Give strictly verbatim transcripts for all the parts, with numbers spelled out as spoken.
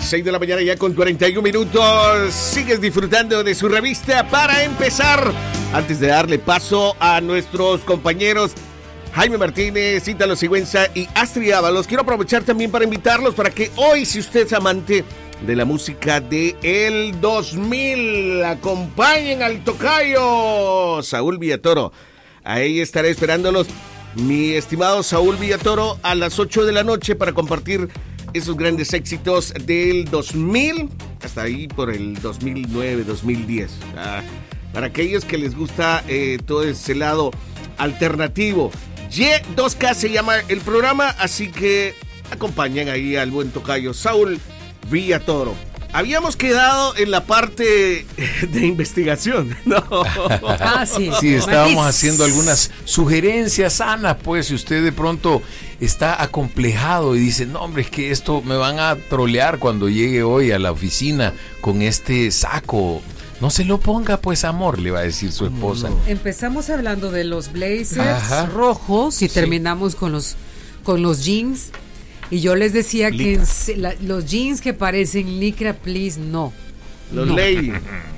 seis de la mañana ya con cuarenta y uno minutos. Sigues disfrutando de su revista Para Empezar. Antes de darle paso a nuestros compañeros Jaime Martínez, Ítalo Sigüenza y Astrid Ábalos, quiero aprovechar también para invitarlos para que hoy, si usted es amante de la música de el dos mil, acompañen al tocayo Saúl Villatoro. Ahí estaré esperándolos, mi estimado Saúl Villatoro, a las ocho de la noche para compartir esos grandes éxitos del dos mil hasta ahí por el dos mil nueve, dos mil diez. Ah, para aquellos que les gusta eh, todo ese lado alternativo. Y dos K se llama el programa, así que acompañen ahí al buen tocayo Saúl Villatoro. Habíamos quedado en la parte de investigación, ¿no? Ah, sí. Sí, estábamos haciendo algunas sugerencias sanas, pues, si usted de pronto está acomplejado y dice, no, hombre, es que esto me van a trolear cuando llegue hoy a la oficina con este saco. No se lo ponga, pues, amor, le va a decir su esposa. No. Empezamos hablando de los blazers Ajá. rojos y Sí. terminamos con los, con los jeans. Y yo les decía Licra. que la, los jeans que parecen licra, please, no. Los no. lady.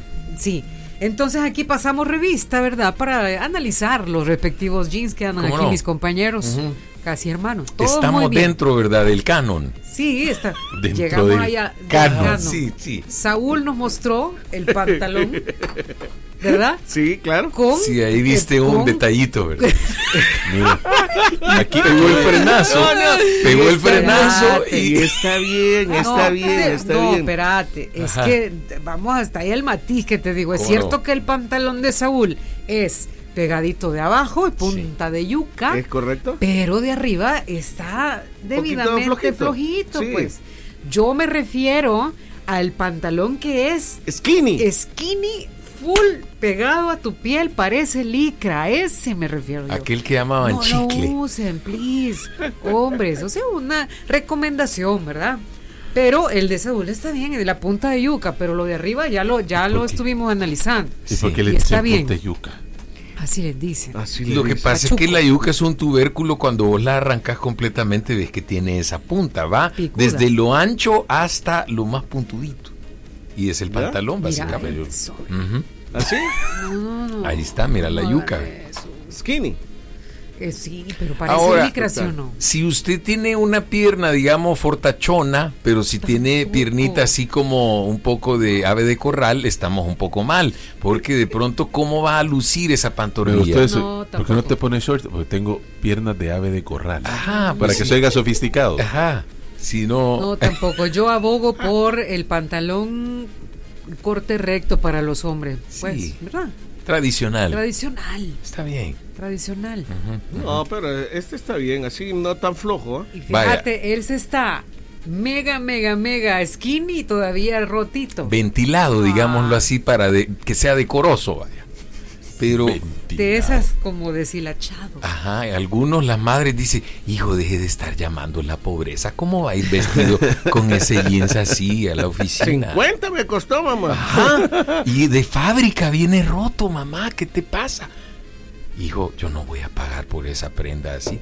Sí. Entonces aquí pasamos revista, ¿verdad? Para analizar los respectivos jeans que andan aquí ¿Cómo no? mis compañeros, Uh-huh. casi hermanos. Todo Estamos muy bien. dentro, ¿verdad?, del canon. Sí, está. Dentro Llegamos del allá. del canon. canon. Sí, sí. Saúl nos mostró el pantalón, ¿verdad? Sí, claro. Con, Sí, ahí viste un con- detallito, ¿verdad? Mira, aquí pegó el frenazo, No, no. pegó el Espérate. frenazo Y y está bien, está No, bien, de- está no, bien. espérate, es Ajá. que vamos hasta ahí el matiz que te digo. Es ¿Cómo cierto no? que el pantalón de Saúl es pegadito de abajo y punta de yuca, ¿Es correcto? pero de arriba está debidamente flojito. flojito, Sí. pues. Yo me refiero al pantalón que es Skinny. skinny, full pegado a tu piel, parece licra, a ese me refiero yo. aquel que llamaban No chicle. lo usen, please. Hombres, o sea, una recomendación, ¿verdad? Pero el de Saúl está bien, el de la punta de yuca, pero lo de arriba ya lo ya lo por qué? estuvimos analizando. ¿Y por qué y le está dicen bien. punta de yuca? Así les dicen. Así Lo le que dice. pasa es Pachuco. que la yuca es un tubérculo, cuando vos la arrancas completamente ves que tiene esa punta, va Picuda. desde lo ancho hasta lo más puntudito. Y es el ¿Ya? pantalón, Mira básicamente. eso. Ujú. ¿Así? No, no, no. Ahí está, mira la No yuca. haga eso. Skinny. Eh, sí, pero parece Ahora, licra, ¿sí o no? Si usted tiene una pierna, digamos, fortachona, pero si tiene Tampoco. piernita así como un poco de ave de corral, estamos un poco mal. Porque de pronto, ¿cómo va a lucir esa Pero pantorrilla? ustedes, No, ¿por qué no tampoco. te pones short? Porque tengo piernas de ave de corral. Ajá, para pues que sí. se oiga sofisticado. Ajá. Si no. No, tampoco. Yo abogo por el pantalón corte recto para los hombres. Pues, Sí. ¿verdad? Tradicional. Tradicional. Está bien. Tradicional. Ujú, No, ujú. pero este está bien, así no tan flojo. ¿eh? Y fíjate, él se está mega, mega, mega skinny y todavía rotito. Ventilado, Ah. digámoslo así, para de- que sea decoroso, vaya. Pero, De esas como deshilachado. ajá, algunos, las madres dicen, hijo, deje de estar llamando la pobreza. ¿Cómo va a ir vestido con ese jeans así a la oficina? cincuenta me costó, mamá. Ajá. Y de fábrica viene roto, mamá, ¿qué te pasa? Hijo, yo no voy a pagar por esa prenda así.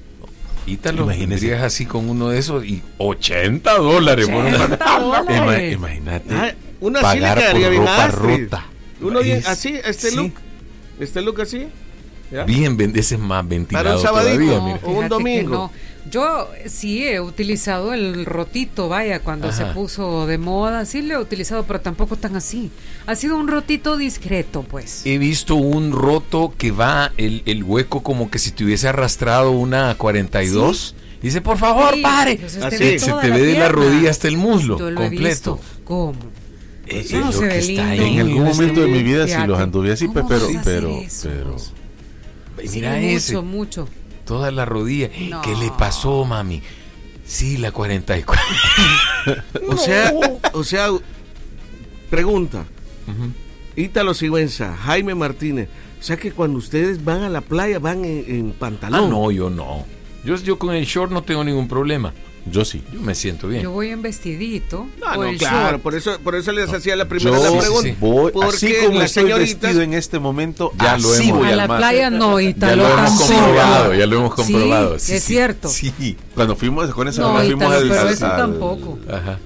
Ítalo, Imagínese. vendrías así con uno de esos y ochenta dólares por un ochenta Ima- dólares. imagínate. Ah, uno así le pagar quedaría por bien ropa Astrid. rota. Uno bien, Es- así, este sí. look. Este look así. ¿ya? Bien, ven- ese es más Para ventilado un sabadito. todavía, No, mira. o un fíjate que domingo. no. Yo sí he utilizado el rotito, vaya, cuando Ajá. se puso de moda, sí lo he utilizado, pero tampoco tan así. Ha sido un rotito discreto, pues. He visto un roto que va el, el hueco como que si te hubiese arrastrado una cuarenta y dos. Dice, por favor, Sí, pare. pues se Así. te ve Se toda te ve de la pierna. rodilla hasta el muslo, Yo lo he completo. visto. ¿Cómo? Eh, Eso no es se lo ve que está lindo. ahí En algún este- momento de mi vida sí Fíjate, los anduve así, ¿cómo pero, vas a hacer pero, eso? pero. Sí, Mira mucho, ese, mucho. toda la rodilla. No. ¿Qué le pasó, mami? Sí, la cuarenta y cuatro. O sea, o sea, pregunta. Ujú. Ítalo Sigüenza, Jaime Martínez. O sea que cuando ustedes van a la playa van en, en pantalón. Ah, no, yo no. Yo, yo con el short no tengo ningún problema. Yo sí. Yo me siento bien. Yo voy en vestidito. No, o no, el claro, short. por eso, por eso les hacía la primera Yo la pregunta. sí, sí. voy, Porque así como las estoy señoritas- vestido en este momento, Ya lo así hemos- voy A al la mar. playa no, Ya Ítalo lo hemos tampoco. comprobado, ya lo hemos comprobado. Sí, Sí, es sí. cierto. Sí, cuando fuimos con esa No, fuimos Ítalo, al, pero al- eso al- tampoco. Ajá.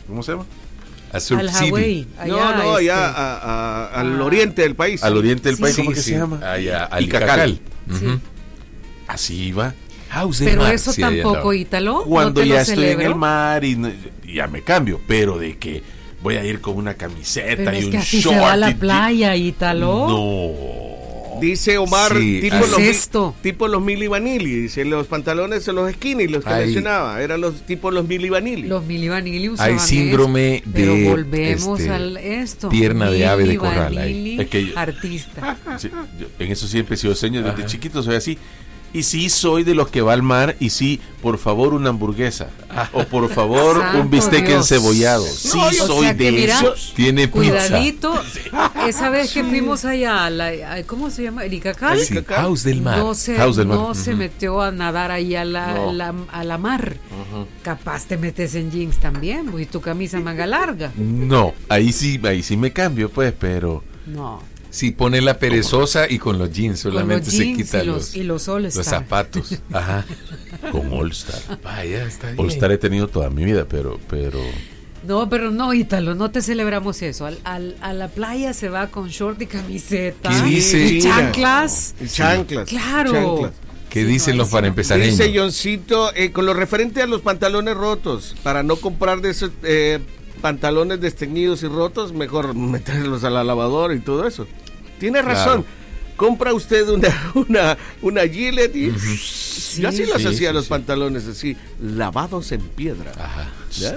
¿cómo se llama? A Surf Al City. Hawái. No, allá, no, allá este, a- a- al Ah. oriente del país. Al oriente del Sí, país, sí, ¿cómo que sí. se llama? Allá, al Icacal. Icacal. Sí. Ujú. Así iba. House del Pero Mar, eso sí, ahí tampoco, andaba. Ítalo. Cuando ¿no te ya lo estoy en celebro? el mar y, no- y ya me cambio, pero de que voy a ir con una camiseta Pero y es un que así short se va a la y- playa, Ítalo. No. Dice Omar, Sí, tipo, ¿qué los, es mi- esto? tipo los Mili Vanilli. Dice los pantalones son los skinny, los que Ay. mencionaba. Eran los tipos los Mili Vanilli. Los Milli Vanilli usaban Hay síndrome eso, pero de, volvemos este, al esto. pierna de ave de Milli corral ahí. Vanilli, Es que yo- artista. Sí, yo en eso siempre he sido señor, desde Ajá. chiquito soy así. Y sí soy de los que va al mar y sí, por favor, una hamburguesa. O por favor, Santo un bistec Dios. encebollado. Sí No, yo- o soy sea que de mira, esos. Tiene pizza. Cuidadito, esa vez que fuimos allá a la, a- ¿cómo se llama? ¿El Icacal? Sí, House del Mar. No se, House del Mar. no se metió a nadar ahí a la, No. la- a la mar. Capaz te metes en jeans también, y tu camisa manga larga. No, ahí sí, ahí sí me cambio, pues, pero No. Sí, pone la perezosa y con los jeans Con solamente los se jeans quita y los, los, y los All los Star. zapatos. Ajá. con All Star. Vaya, está bien. All Star he tenido toda mi vida, pero, pero. No, pero no, Ítalo, no te celebramos eso. Al, al- a la playa se va con short y camiseta. ¿Qué dice? Y chanclas. Y chanclas. Claro. chanclas. ¿Qué Sí, dicen no, los ahí para sí. empezar? Dice Johncito, eh, con lo referente a los pantalones rotos, para no comprar de esos eh, pantalones desteñidos y rotos, mejor meterlos a la lavadora y todo eso. Tiene razón. Compra usted una una una Gillette y yo así los Sí, hacía sí, los sí. pantalones así, lavados en piedra. Ajá. ¿Ya?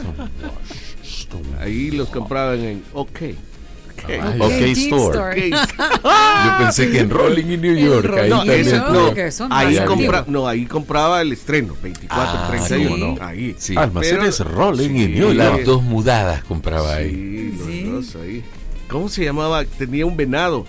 Ahí los compraban en OK. Ay, Ok, OK Jean Store. Yo pensé que en Rolling en New York. Rolling. Ahí No, también. ese- no, no, porque son ahí más compra, antiguos. no, ahí compraba el estreno, veinticuatro, Ah, treinta y uno, sí. ahí. Sí. Almacenes Rolling sí, en New York. Las dos mudadas compraba ahí. Sí, los Sí. dos ahí. ¿Cómo se llamaba? Tenía un venado.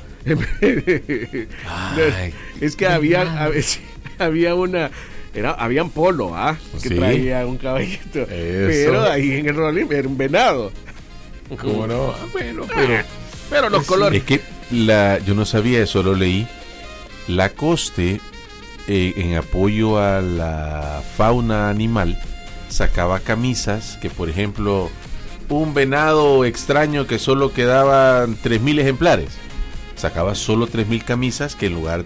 Ay, es que había, a veces, había una, era, habían polo, ¿ah? Que Sí. traía un caballito. Pero ahí en el rolling era un venado. ¿cómo no? Ah, bueno, pero Pero los colores. Es que la, yo no sabía eso, lo leí. Lacoste, eh, en apoyo a la fauna animal, sacaba camisas que, por ejemplo, un venado extraño que solo quedaban tres mil ejemplares. Sacaba solo tres mil camisas que en lugar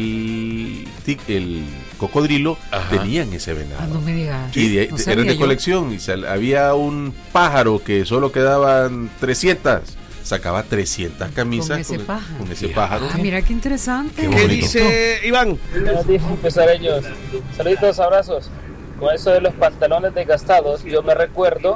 del tic- el cocodrilo Ajá. tenían ese venado. Ah, no me digas. Y de- No de- sabía eran de yo. colección y sal- había un pájaro que solo quedaban trescientas, sacaba trescientas camisas Con ese con, pájaro. con ese Qué pájaro. Ah, mira qué interesante. Qué ¿Qué bonito. dice Iván? Buenos días, empezareños. Saluditos, abrazos. Con eso de los pantalones desgastados, yo me recuerdo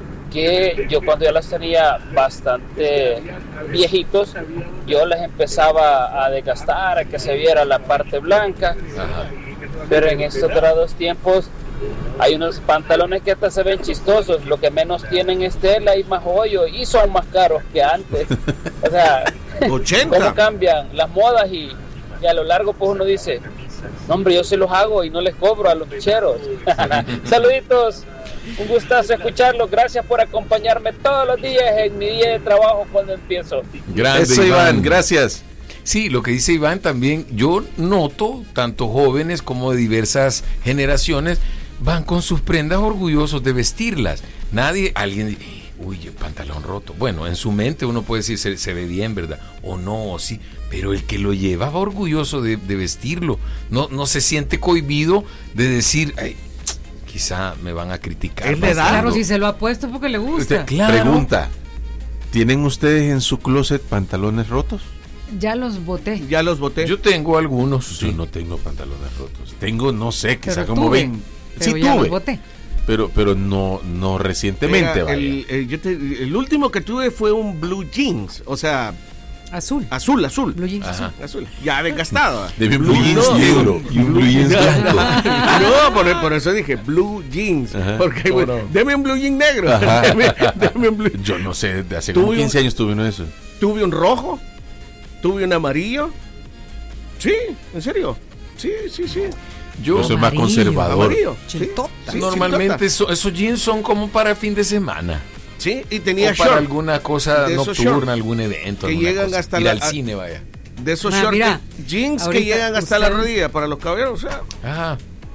que yo cuando ya los tenía bastante viejitos, yo les empezaba a desgastar, a que se viera la parte blanca. Ajá. Pero en estos dorados tiempos hay unos pantalones que hasta se ven chistosos. Lo que menos tienen es tela y más hoyo y son más caros que antes. O sea, cómo ochenta. cambian las modas y, y a lo largo pues uno dice, no hombre, yo se los hago y no les cobro a los ficheros. Saluditos, un gustazo escucharlos, gracias por acompañarme todos los días en mi día de trabajo cuando empiezo. Grande, Eso, Iván, gracias. Sí, lo que dice Iván también, yo noto, tanto jóvenes como de diversas generaciones, van con sus prendas orgullosos de vestirlas. Nadie, alguien dice, uy, pantalón roto. Bueno, en su mente uno puede decir, se, se ve bien, ¿verdad? O no, o sí, pero el que lo lleva va orgulloso de, de vestirlo. No, no se siente cohibido de decir, ay, quizá me van a criticar. Es la edad. Claro, si se lo ha puesto porque le gusta. Usted- Claro. Pregunta, ¿tienen ustedes en su closet pantalones rotos? Ya los boté. Ya los boté. Yo tengo algunos, Yo sí. no tengo pantalones rotos. Tengo, no sé, quizá Pero como tuve, ven. pero Sí, ya tuve. los boté. Pero, pero no, no recientemente, Era vaya. el, el- yo te- el último que tuve fue un blue jeans, o sea, Azul. azul, azul. Blue jeans Ajá. azul. Azul. Ya desgastado. De mi blue jeans no. negro y un blue jeans blanco. No, por, por eso dije blue jeans. Ajá. Porque, ¿Cómo bueno, no? deme un blue jean negro. Ajá. Deme, deme un blue. Yo no sé, de hace como Tuve un- quince años tuve uno de esos. Tuve un rojo, tuve un amarillo. Sí, en serio. Sí, sí, sí. Yo, Yo soy más Amarillo. conservador. Amarillo. Sí, Chiltota. sí, normalmente chiltota. eso- esos jeans son como para fin de semana. Sí, y tenía O para short. alguna cosa De esos nocturna, short algún evento. que alguna llegan cosa. hasta Ir la- al cine, vaya. De esos Ah, shorts, mira, jeans que ahorita llegan hasta la ustedes- rodilla para los caballeros. O sea, Ajá.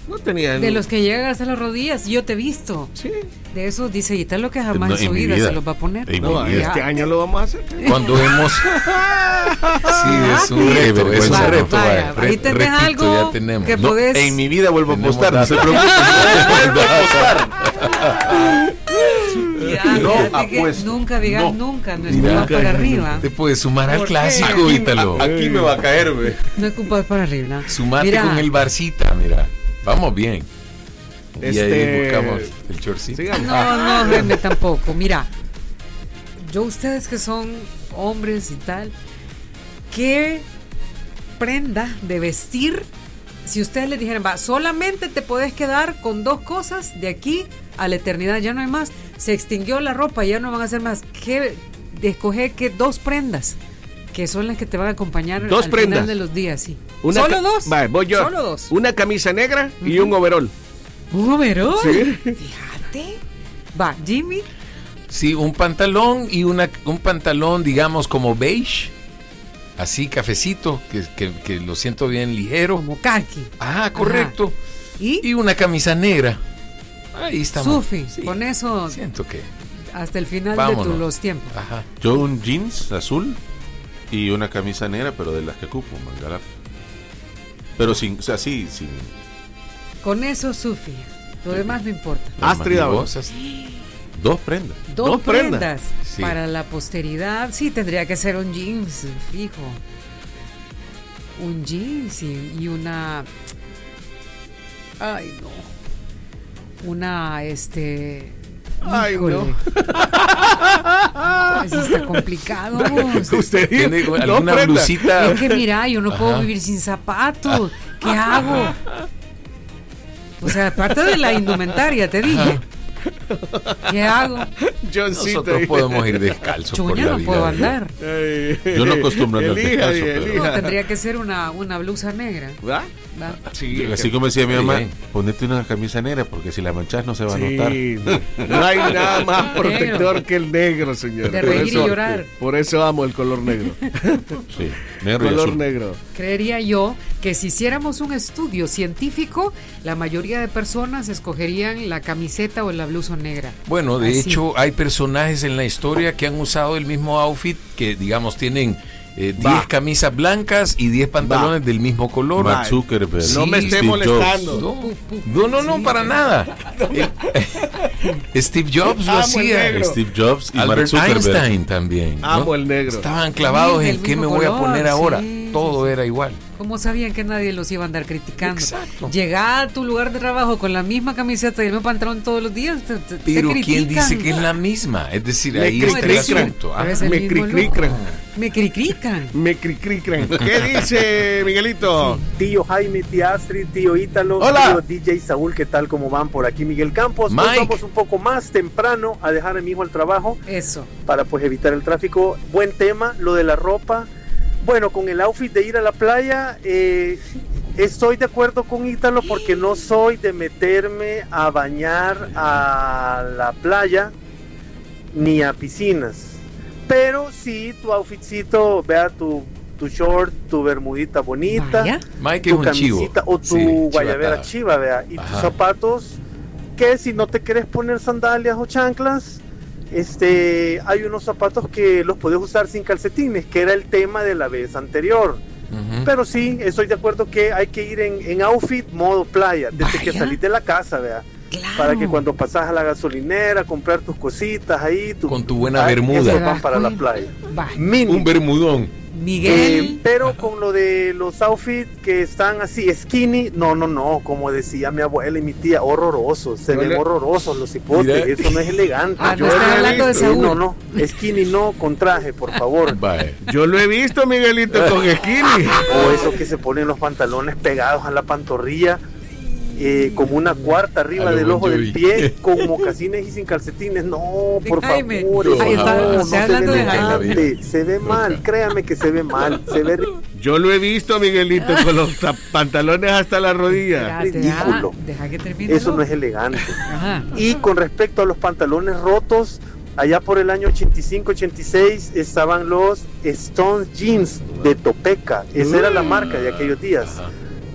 No tenían. De los que llegan hasta las rodillas, yo te he visto. Sí. De esos dice Italo que jamás No, en su en mi vida, vida. se los va a poner. En mi No, vida. este año lo vamos a hacer. Cuando hemos... Sí, es un Ah, reto, es un vergüenza. reto. Vaya, vaya. ahí Re- tenés repito, algo ya tenemos. que No, podés. en mi vida vuelvo a Tenemos apostar, no se datos. preocupen. Vuelvo a apostar. Ya, No, fíjate que apuesto. nunca digas No. nunca, no es Mira, culpa para arriba. Te puedes sumar al ¿Por qué? clásico, Ítalo. Aquí me va a caer, güey. No es culpa para arriba. Sumate Mira, con el Barcita, mira. Vamos bien. Y Este- ahí buscamos el chorcito. Sigamos. No, no, Reme, tampoco. Mira, yo ustedes que son hombres y tal, ¿qué prenda de vestir? Si ustedes les dijeran, va, solamente te podés quedar con dos cosas de aquí a la eternidad, ya no hay más. Se extinguió la ropa, ya no van a hacer más. ¿Qué? De escoger qué dos prendas que son las que te van a acompañar Dos al prendas. final de los días, sí. Una ¿Solo ca- dos? Va, voy yo. Solo dos. Una camisa negra y un overol. ¿Un overol? Sí. Fíjate. Va, Jimmy. Sí, un pantalón y una, un pantalón, digamos, como beige. Así, cafecito, que, que, que lo siento bien ligero. Como khaki. Ah, correcto. ¿Y? Y una camisa negra. Ahí estamos. Sufi, Sí, con eso siento que... hasta el final Vámonos. de tu- los tiempos. Ajá. Yo un jeans azul y una camisa negra, pero de las que ocupo, manga larga. Pero sin, o sea, sí, sin. Con eso, Sufi. Lo demás no importa. Astrid, Las Cosas. Dos prendas. Dos, Dos prendas, prendas. Sí. para la posteridad. Sí, tendría que ser un jeans, fijo. Un jeans y, y una... Ay, no. Una, este... Ay, híjole. no. Pues está complicado. vos. Usted ¿Tiene no alguna prenda. blusita? Es que mira, yo no puedo Ajá. vivir sin zapatos. ¿Qué hago? O sea, aparte de la indumentaria, te dije. ¿Qué hago? Johncito. Nosotros podemos ir descalzos por Chuña, la no vida. puedo ¿verdad? andar. Ay. Yo no acostumbro a andar Elija, descalzo, pero- elija. No, tendría que ser una, una blusa negra. ¿Va? ¿va? Sí, Así como decía mi mamá, Bien. ponete una camisa negra porque si la manchas no se va a sí, notar. no hay nada más protector Negro. que el negro, señor. De Por reír y eso- llorar. Por eso amo el color negro. Sí, negro y color azul. negro. Creería yo que si hiciéramos un estudio científico, la mayoría de personas escogerían la camiseta o la blusa negra. Bueno, de Así. hecho, hay personajes en la historia que han usado el mismo outfit, que digamos tienen eh, Va. diez camisas blancas y diez pantalones del mismo color. Mark Zuckerberg. No me esté Steve molestando. Jobs. No, no, no, no, para nada. Eh, Steve Jobs lo Amo el hacía. negro. Steve Jobs y Mark Albert Zuckerberg. Einstein también. ¿no? Amo el negro. Estaban clavados Sí, en del qué me mismo voy a color, poner ahora. sí, Todo sí, sí. era igual. ¿Cómo sabían que nadie los iba a andar criticando? Exacto. Llegar a tu lugar de trabajo con la misma camiseta y el mismo pantalón todos los días, te, te- te Pero ¿quién critican. dice que es la misma? Es decir, Me ahí está el critican. asunto. Ah, Pero es el Me mismo cricrican. look. Me critican. Me cricricran. ¿Qué dice Miguelito? Tío Jaime, tía Astrid, tío Ítalo, Hola. tío D J Saúl, ¿qué tal? ¿Cómo van por aquí? Miguel Campos. Mike. Hoy vamos un poco más temprano a dejar a mi hijo al trabajo Eso. para pues evitar el tráfico. Buen tema, lo de la ropa. Bueno, con el outfit de ir a la playa, eh, estoy de acuerdo con Ítalo porque no soy de meterme a bañar a la playa ni a piscinas. Pero sí, tu outfitcito, vea tu, tu short, tu bermudita bonita, Vaya. Mike es tu un chivo. camisita o tu Sí, guayabera chivatada. chiva, vea, y Ajá. tus zapatos, que si no te quieres poner sandalias o chanclas, este, hay unos zapatos que los puedes usar sin calcetines, que era el tema de la vez anterior. Ujú. Pero sí, estoy de acuerdo que hay que ir en, en outfit modo playa, desde que Vaya. salís de la casa, vea, Claro. para que cuando pasas a la gasolinera, comprar tus cositas ahí, tu, Con tu buena ay, bermuda. esos Te van das para la cuenta. playa. Va. Mínimo. Un bermudón. Miguel. Eh, pero con lo de los outfits que están así skinny, no, no, no, como decía mi abuela y mi tía, horrorosos, se Yo ven le- horrorosos los hipotes, Mira. eso no es elegante. Ah, yo no lo está he hablando de visto. Eh, Saúl. no, no, skinny no, con traje, por favor. Vale. Yo lo he visto, Miguelito, con skinny. O eso que se ponen los pantalones pegados a la pantorrilla, eh, como una cuarta arriba A lo del Bon ojo del Jovi. pie, con mocasines y sin calcetines. No, por Jaime, favor. ahí eso está, no, no está se hablando ve de Jaime. elegante, se ve mal, créame que se ve mal, se ve Yo lo he visto, Miguelito, con los zap- pantalones hasta la rodilla. Espérate, ridículo. ah, deja que termine. eso ¿no? no es elegante. Ajá. Y con respecto a los pantalones rotos, allá por el año ochenta y cinco ochenta y seis estaban los Stones Jeans de Topeka. Esa era la marca de aquellos días. Ajá.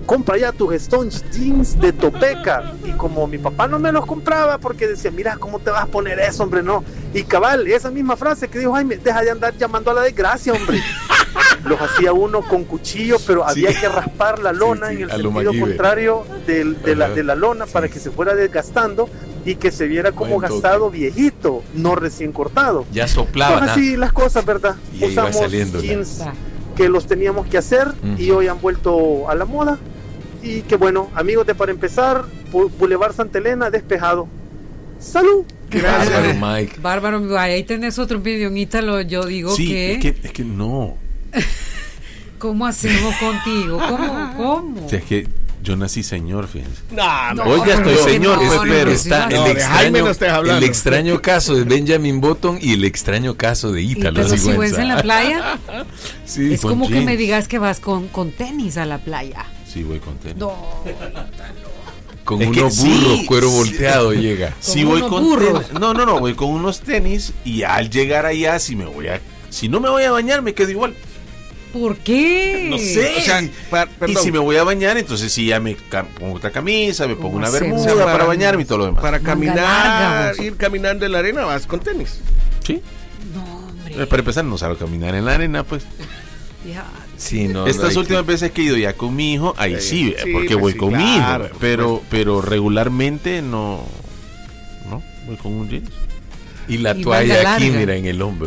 compra ya tus Stones jeans de Topeka. Y como mi papá no me los compraba porque decía, mira, ¿cómo te vas a poner eso, hombre? No. Y cabal, esa misma frase que dijo Jaime, deja de andar llamando a la desgracia, hombre. Los hacía uno con cuchillo, pero Sí. había que raspar la lona Sí, sí, en el a lo sentido MacGyver. contrario del- de, la, Ajá. de la lona para Sí, que sí. se fuera desgastando y que se viera como Buen toque. gastado viejito, no recién cortado. Ya soplaba. Son así las cosas, ¿verdad? Y ahí va Usamos saliendo la- jeans Va. que los teníamos que hacer y Ujú. hoy han vuelto a la moda. Y que bueno, amigos de Para Empezar, Bu- Boulevard Santa Elena, despejado. ¡Salud! Gracias. Bárbaro, Mike. Bárbaro, vaya, ahí tenés otro millón, Ítalo. Yo digo Sí, que, es que, es que no. ¿cómo hacemos contigo? ¿Cómo? ¿Cómo? O sea, es que yo nací señor, fíjense. No, No, no. Hoy ya estoy pero señor, no, pues, no, pero no, Está no, el, de extraño, Jaime no estés hablando. el extraño caso de Benjamin Button y el extraño caso de Ítalo Ítalo Sigüenza. Sigüenza en la playa. Sí, Es con como que jeans. me digas que vas con, con tenis a la playa. Sí, voy con tenis. No, Con Es que unos sí, burros, cuero sí. volteado llega. Sí, Con voy unos con burros. tenis. No, no, no, voy con unos tenis y al llegar allá, si me voy a, si no me voy a bañar, me quedo igual. ¿por qué? No sé. O sea, pa- Y perdón. si me voy a bañar, entonces sí ya me ca- pongo otra camisa, me pongo ¿Cómo una hacemos? bermuda O sea, para, para- bañarme y todo lo demás. Para Manga caminar, larga, vos. ir caminando en la arena, vas con tenis. Sí. No, hombre. Eh, Para empezar, no salgo a caminar en la arena, pues. Ya. Sí, no, Estas no, últimas veces que he ido ya con mi hijo, ahí sí, Sí, porque pues voy sí, con claro, mi hijo. por Pero, supuesto. pero regularmente no. No, voy con un jeans. Y la Y toalla manga aquí, larga. mira, en el hombro.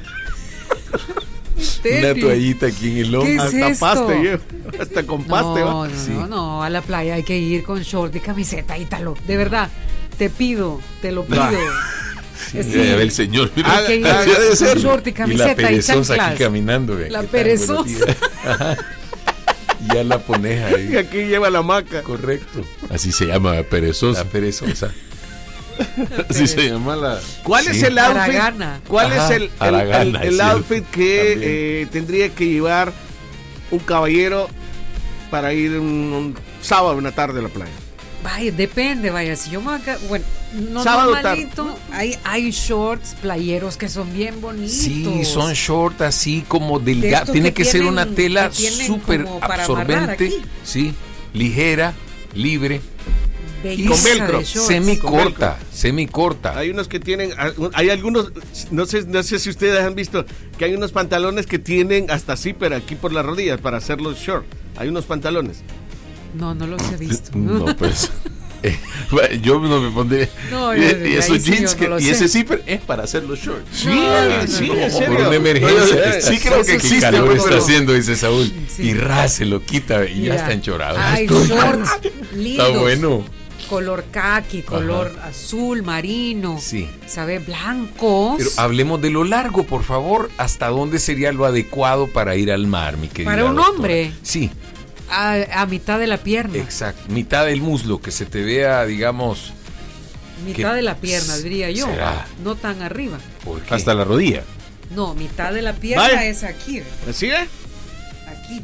Tenis. Una toallita aquí en el ¿Qué hombro. es Hasta esto? paste, llevo. Hasta con paste, No, va. no, Sí. no, no, a la playa hay que ir con short y camiseta, Ítalo. De verdad, te pido, te lo pido. Sí, Eh, sí. ya ve el señor. mira. Hay que ir Ah, Así ha de con ser. short y Y la camiseta y, perezosa aquí chanclas. caminando. ve. La ¿Qué tal? perezosa. Buenos días. Ajá. Y ya la pones Y ahí. aquí lleva la maca. Correcto. Así se llama, perezosa. La perezosa. Así se llama la. ¿Cuál Sí. es el outfit? Haragana. ¿Cuál Ajá, es el, el, haragana, el- el sí. outfit que También. eh, tendría que llevar un caballero para ir un, un sábado, una tarde a la playa? Vaya, depende, vaya. Si yo me acá, bueno, no Sábado normalito, hay, hay shorts, playeros que son bien bonitos. Sí, son short así como De delgados. estos Tiene que que ser tienen- una tela que tienen súper como para amarrar absorbente. aquí. Sí, ligera, libre. Belleza con velcro, de shorts. Semi con corta, semi corta. Hay unos que tienen, hay algunos, no sé, no sé si ustedes han visto, que hay unos pantalones que tienen hasta zipper aquí por las rodillas para hacerlos short. Hay unos pantalones. No, no los he visto. No, pues. eh, yo no me pondré. No, y, yo- y ahí esos sí yo jeans no que- lo y sé. ese zipper es para hacer los shorts. Sí, Ah, sí, como en por serio. una emergencia. Sí, creo que Qué existe, calor pues, está pero- haciendo, dice Saúl. Sí. Y ra, se lo quita y Mira, ya está enchorado. Hay shorts lindos. Está bueno. Color khaki, color azul, marino. Sí. ¿Sabe? Blancos. Pero hablemos de lo largo, por favor. ¿Hasta dónde sería lo adecuado para ir al mar, mi querida Para un doctora? hombre. Sí, a, a mitad de la pierna. exacto. Mitad del muslo, que se te vea, digamos, Mitad ¿Qué de la pierna, diría yo. será? No tan arriba. ¿por qué? Hasta la rodilla. No, mitad de la pierna Vaya. es aquí. ¿Así es? Aquí.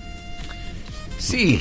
Sí.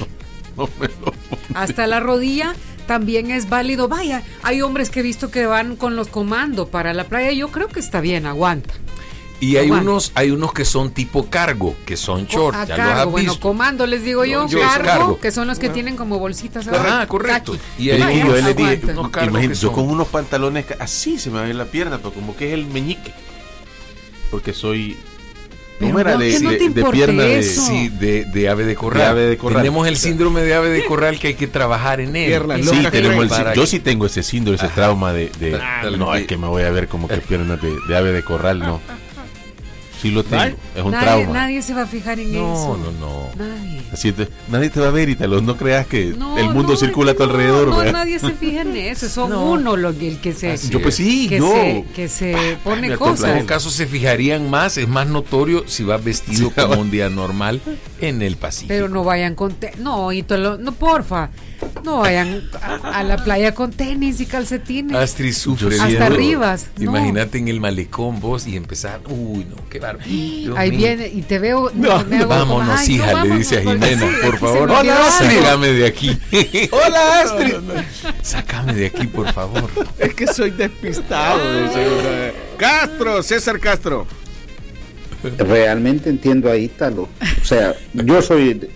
Hasta la rodilla también es válido. Vaya, hay hombres que he visto que van con los comandos para la playa. Yo creo que está bien, aguanta. Y hay Aguanta. unos, hay unos que son tipo cargo, que son short, A ya los cargo, has bueno, visto. comando les digo yo, No, yo- cargo, cargo. que son los que tienen como bolsitas. ¿sabes? Ajá, correcto. Khaki. Y ahí Vaya, yo le dije, aguanta. unos cargos imagínate, que yo son- con unos pantalones que- así se me ve la pierna, pero como que es el meñique. Porque soy. Pero ¿Cómo era? no, De, que no de- te de importe pierna de. eso. Sí, de, de ave de corral. De ave de corral. Tenemos el síndrome de ave de corral que hay que trabajar en él. Piernas Y locas Sí, que tenemos el, para yo que- sí tengo ese síndrome, ese trauma de, de- Ah, no, de- es que me voy a ver como que piernas de, de ave de corral, no. Sí lo tengo, Ay, es un nadie, trauma. nadie se va a fijar en No, eso. no, no. Nadie. Así te- nadie te va a ver y te lo, no creas que No, el mundo no, circula a tu no, alrededor. No, ¿verdad? nadie se fija en eso. Son No. uno lo, el que se, Así Yo pues sí, que, yo. se, que se pone mira, En cosas. todo caso se fijarían más, es más notorio si vas vestido Sí, como ahora- un día normal en el Pacífico. Pero no vayan con te- no, y lo- no, porfa. No vayan a, a la playa con tenis y calcetines. Astrid sufre. Hasta viendo- arriba, no. Imagínate en el malecón vos y empezar. Uy, no, qué bárbaro. Dios Ahí mío. viene y te veo. No, me hago como, Vámonos, ay, no, hija, le vámonos, dice a porque Jimena, sí, por aquí se favor. me olvidó Hola, algo. sácame de aquí. Hola, Astrid. Sácame de aquí, por favor. Es que soy despistado. dice uno. Castro, César Castro. Realmente entiendo a Ítalo. O sea, yo soy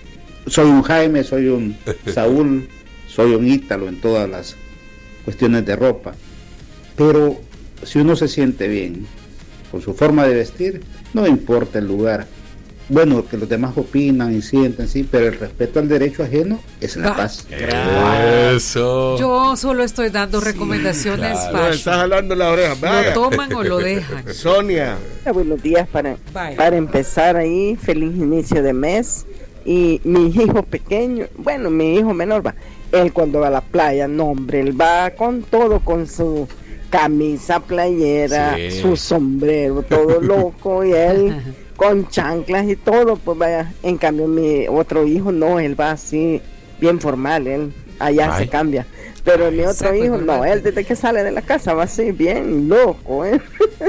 soy un Jaime, soy un Saúl, soy un Ítalo en todas las cuestiones de ropa. Pero si uno se siente bien con su forma de vestir, no importa el lugar. Bueno, que los demás opinan y sienten, sí, pero el respeto al derecho ajeno es la paz. Eso. Yo solo estoy dando recomendaciones claro. No, fashion. estás jalando la oreja. Vaya. Lo toman o lo dejan. Sonia. Buenos días para, Vaya. para empezar ahí, feliz inicio de mes. Y mi hijo pequeño, bueno, mi hijo menor va, él cuando va a la playa, no hombre, él va con todo, con su camisa, playera, Sí. su sombrero, todo loco, y él con chanclas y todo, pues vaya. En cambio mi otro hijo no, él va así, bien formal, él allá Ay. se cambia. Pero mi otro Saco y hijo no, corbata. él desde que sale de la casa va así, bien loco, ¿eh?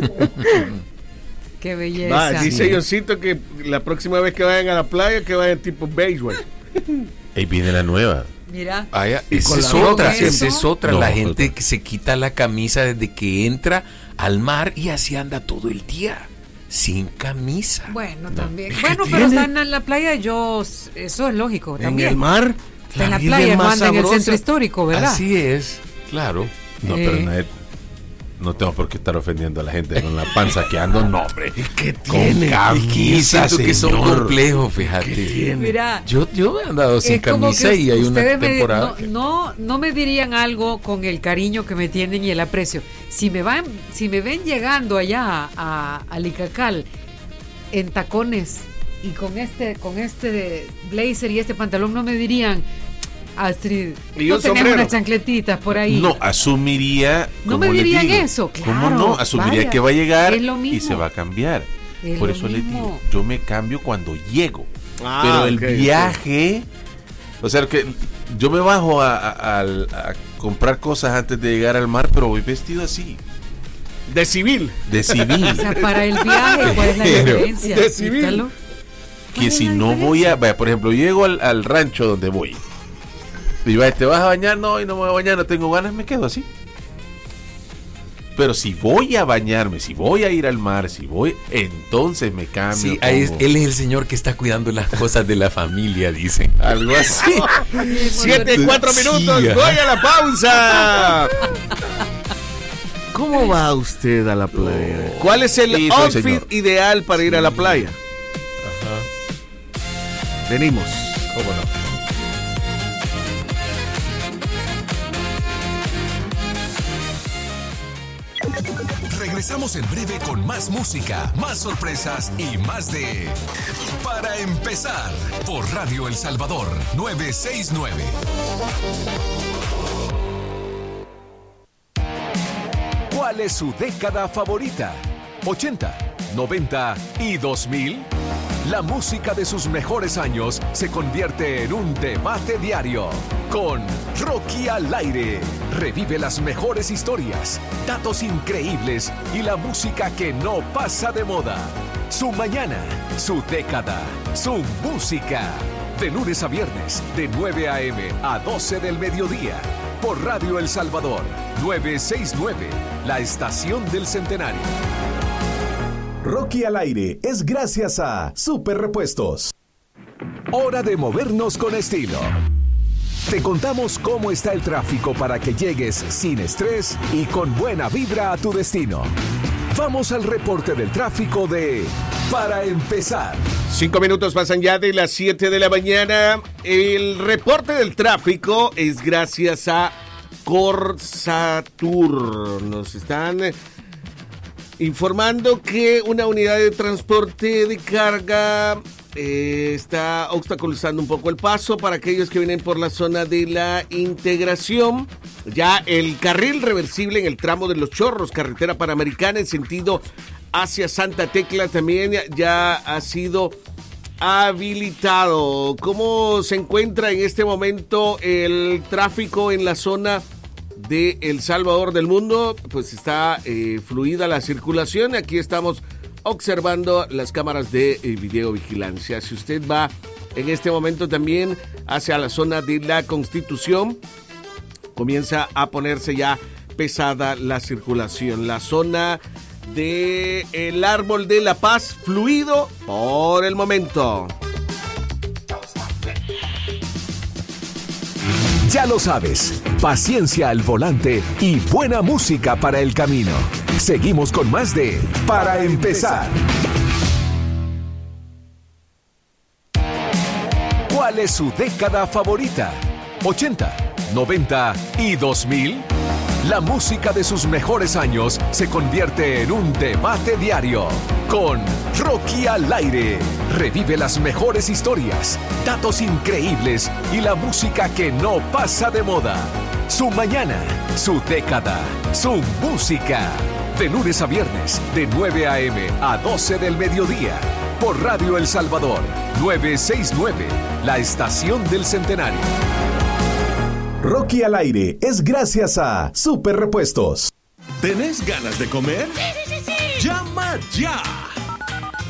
Qué belleza. Va, dice Johncito que la próxima vez que vayan a la playa, que vayan tipo béisbol. Ahí viene la nueva. Mira. Ah, ya, esa con es la otra, ropa, esa es eso. otra. No, la no, gente no. que se quita la camisa desde que entra al mar y así anda todo el día, sin camisa. Bueno, también. Bueno, pero están en la playa, yo, eso es lógico En también. el mar. Está en la vida playa, es no más anda en el sabrosa. centro histórico, ¿verdad? Así es, claro. No, Eh. pero nadie- no tengo por qué estar ofendiendo a la gente con la panza que ando. No, hombre. ¿Qué Con tiene? camisa, siento que son señor. complejos, fíjate. Mira, Yo, yo he andado sin es como camisa que y hay una ustedes me- temporada. no, no, no me dirían algo con el cariño que me tienen y el aprecio. Si me van, si me ven llegando allá a, a Licacal en tacones y con este, con este blazer y este pantalón, no me dirían, Astrid, Y no un tenemos sombrero. unas chancletitas por ahí. No, asumiría. No como me les dirían digo, eso, ¿Cómo claro, no? Asumiría vaya, que va a llegar es lo y mismo. se va a cambiar. Es Por lo eso les mismo. digo, yo me cambio cuando llego. Ah, pero el ok, ok. viaje, o sea que yo me bajo a, a- al- a comprar cosas antes de llegar al mar, pero voy vestido así, De civil. de civil. O sea, para el viaje, ¿cuál es la Pero, diferencia? de civil. Ítalo. ¿Cuál Que es si la no diferencia? voy a, vaya, por ejemplo, llego al, al rancho donde voy. Y vaya, ¿te vas a bañar? No, y no me voy a bañar, no tengo ganas, me quedo así. Pero si voy a bañarme, si voy a ir al mar, si voy, entonces me cambio. Sí, ahí es- pongo él es el señor que está cuidando las cosas de la familia, dicen. algo así. Siete y cuatro Sí, minutos. ajá. Voy a la pausa. ¿Cómo va usted a la playa? ¿Cuál es el Sí, soy outfit señor. ideal para ir a la playa? Venimos. ¿Cómo no? Regresamos en breve con más música, más sorpresas y más de Para Empezar por Radio El Salvador novecientos sesenta y nueve. ¿Cuál es su década favorita? ¿ochenta, noventa y dos mil? La música de sus mejores años se convierte en un debate diario. Con Rocky al aire. Revive las mejores historias, datos increíbles y la música que no pasa de moda. Su mañana, su década, su música. De lunes a viernes, de nueve a.m. a doce del mediodía. Por Radio El Salvador, novecientos sesenta y nueve, la estación del centenario. Rocky al aire es gracias a Super Repuestos. Hora de movernos con estilo. Te contamos cómo está el tráfico para que llegues sin estrés y con buena vibra a tu destino. Vamos al reporte del tráfico de Para Empezar. Cinco minutos pasan ya de las siete de la mañana. El reporte del tráfico es gracias a Corsatur. Nos están informando que una unidad de transporte de carga eh, está obstaculizando un poco el paso para aquellos que vienen por la zona de la Integración. Ya el carril reversible en el tramo de Los Chorros, carretera panamericana en sentido hacia Santa Tecla también ya ha sido habilitado. ¿Cómo se encuentra en este momento el tráfico en la zona de El Salvador del Mundo? Pues está eh, fluida la circulación. Aquí estamos observando las cámaras de eh, videovigilancia. Si usted va en este momento también hacia la zona de la Constitución, comienza a ponerse ya pesada la circulación. La zona de el Árbol de la Paz, fluido por el momento. Ya lo sabes, paciencia al volante y buena música para el camino. Seguimos con más de Para Empezar. ¿Cuál es su década favorita? ¿ochenta, noventa y dos mil? La música de sus mejores años se convierte en un debate diario. Con Rocky al aire. Revive las mejores historias, datos increíbles y la música que no pasa de moda. Su mañana, su década, su música. De lunes a viernes, de nueve a.m. a doce del mediodía. Por Radio El Salvador, novecientos sesenta y nueve, la estación del centenario. Rocky al aire es gracias a Super Repuestos. ¿Tenés ganas de comer? Sí, sí, sí, sí. Llama ya